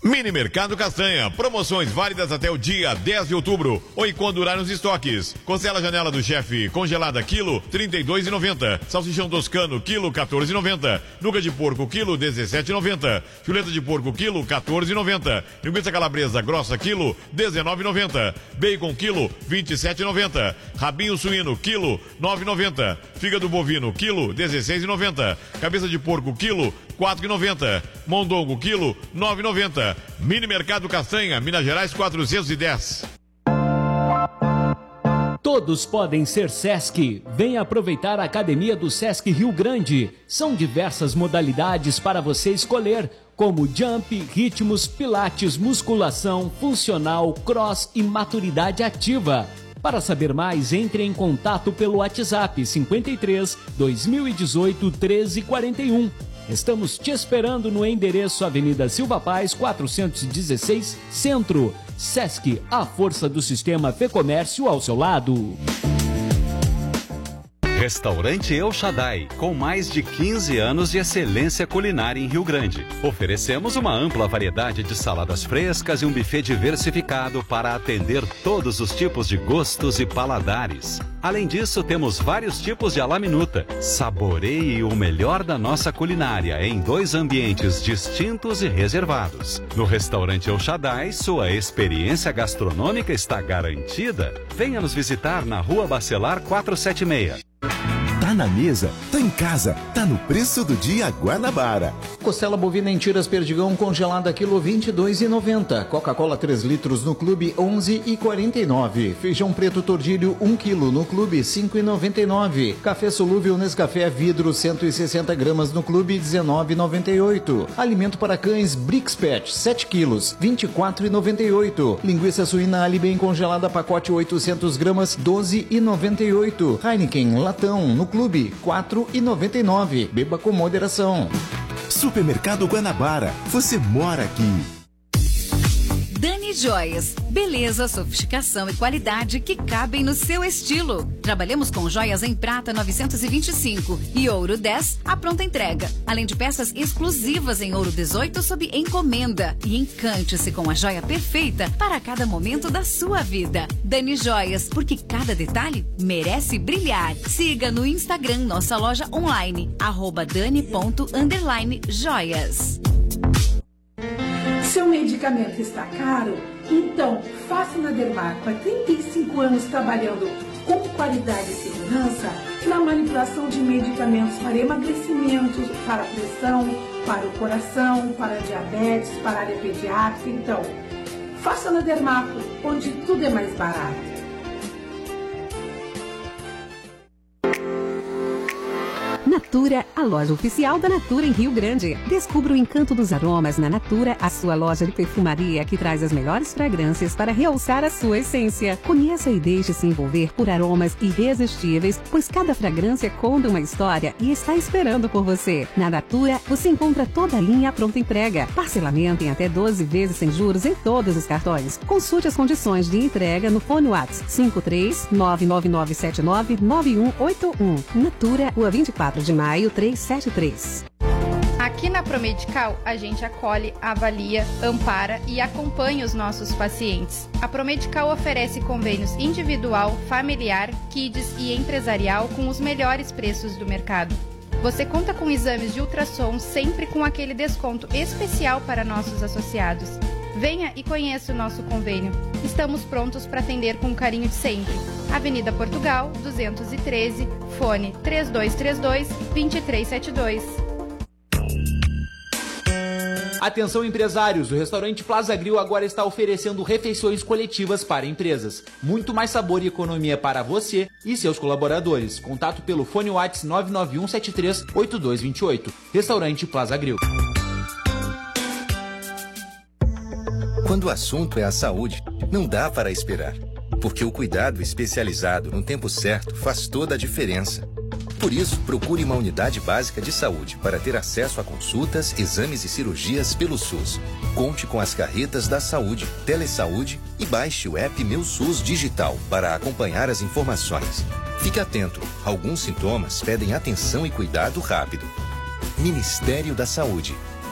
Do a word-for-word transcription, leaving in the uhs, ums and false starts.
Mini Mercado Castanha, promoções válidas até o dia dez de outubro, ou enquanto durar os estoques. Costela Janela do Chefe, congelada, quilo, trinta e dois reais e noventa centavos. Salsichão toscano, quilo, quatorze reais e noventa centavos. Nuca de porco, quilo, dezessete reais e noventa centavos. Chuleta de porco, quilo, quatorze reais e noventa centavos. Linguiça calabresa grossa, quilo, dezenove reais e noventa centavos. Bacon, quilo, vinte e sete reais e noventa centavos. Rabinho suíno, quilo, nove reais e noventa centavos. Fígado bovino, quilo, dezesseis reais e noventa centavos. Cabeça de porco, quilo, quatro reais e noventa centavos. Mondongo, quilo, nove reais e noventa centavos. Mini Mercado Castanha, Minas Gerais quatrocentos e dez. Todos podem ser Sesc. Venha aproveitar a Academia do Sesc Rio Grande. São diversas modalidades para você escolher, como jump, ritmos, pilates, musculação, funcional, cross e maturidade ativa. Para saber mais, entre em contato pelo WhatsApp cinquenta e três, dois mil e dezoito, treze quarenta e um. Estamos te esperando no endereço Avenida Silva Paz, quatrocentos e dezesseis, Centro. Sesc, a força do sistema Fê Comércio ao seu lado. Restaurante El Shaddai, com mais de quinze anos de excelência culinária em Rio Grande. Oferecemos uma ampla variedade de saladas frescas e um buffet diversificado para atender todos os tipos de gostos e paladares. Além disso, temos vários tipos de à la minuta. Saboreie o melhor da nossa culinária em dois ambientes distintos e reservados. No Restaurante El Shaddai, sua experiência gastronômica está garantida. Venha nos visitar na Rua Bacelar quatrocentos e setenta e seis. Tá na mesa, tá em casa, tá no preço do dia Guanabara. Costela bovina em tiras perdigão congelada quilo vinte e dois reais e noventa centavos. Coca-Cola três litros no clube onze reais e quarenta e nove centavos. Feijão preto tordilho um quilo no clube cinco reais e noventa e nove centavos. Café solúvel Nescafé vidro cento e sessenta gramas no clube dezenove reais e noventa e oito centavos. Alimento para cães Brix Pet sete quilos vinte e quatro reais e noventa e oito centavos. Linguiça suína Alibem congelada pacote oitocentos gramas doze reais e noventa e oito centavos. Heineken latão no clube quatro reais e noventa e nove centavos. Beba com moderação. Supermercado Guanabara, você mora aqui. Dani Joias, beleza, sofisticação e qualidade que cabem no seu estilo. Trabalhamos com joias em prata novecentos e vinte e cinco e ouro dez à pronta entrega, além de peças exclusivas em ouro dezoito sob encomenda. E encante-se com a joia perfeita para cada momento da sua vida. Dani Joias, porque cada detalhe merece brilhar. Siga no Instagram nossa loja online, arroba dani ponto underline joias. Seu medicamento está caro? Então, faça na Dermaco. Há trinta e cinco anos trabalhando com qualidade e segurança na manipulação de medicamentos para emagrecimento, para pressão, para o coração, para diabetes, para a área pediátrica. Então, faça na Dermaco, onde tudo é mais barato. Natura, a loja oficial da Natura em Rio Grande. Descubra o encanto dos aromas na Natura, a sua loja de perfumaria que traz as melhores fragrâncias para realçar a sua essência. Conheça e deixe-se envolver por aromas irresistíveis, pois cada fragrância conta uma história e está esperando por você. Na Natura, você encontra toda a linha à pronta entrega. Parcelamento em até doze vezes sem juros em todos os cartões. Consulte as condições de entrega no fone WhatsApp cinco três nove nove nove sete nove nove um oito um. Natura, Rua vinte e quatro de maio, trezentos e setenta e três. Aqui na Promedical, a gente acolhe, avalia, ampara e acompanha os nossos pacientes. A Promedical oferece convênios individual, familiar, kids e empresarial com os melhores preços do mercado. Você conta com exames de ultrassom sempre com aquele desconto especial para nossos associados. Venha e conheça o nosso convênio. Estamos prontos para atender com o carinho de sempre. Avenida Portugal, duzentos e treze, fone três dois três dois, dois três sete dois. Atenção empresários, o restaurante Plaza Grill agora está oferecendo refeições coletivas para empresas. Muito mais sabor e economia para você e seus colaboradores. Contato pelo fone WhatsApp nove nove um sete três oito dois dois oito. Restaurante Plaza Grill. Quando o assunto é a saúde, não dá para esperar. Porque o cuidado especializado no tempo certo faz toda a diferença. Por isso, procure uma unidade básica de saúde para ter acesso a consultas, exames e cirurgias pelo SUS. Conte com as carretas da saúde, Telesaúde e baixe o app Meu SUS Digital para acompanhar as informações. Fique atento, alguns sintomas pedem atenção e cuidado rápido. Ministério da Saúde.